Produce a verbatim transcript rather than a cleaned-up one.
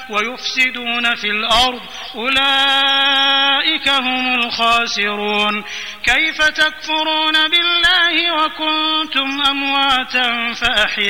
ويفسدون في الأرض أولئك هم الخاسرون. كيف تكفرون بالله وكنتم أمواتا فأحياكم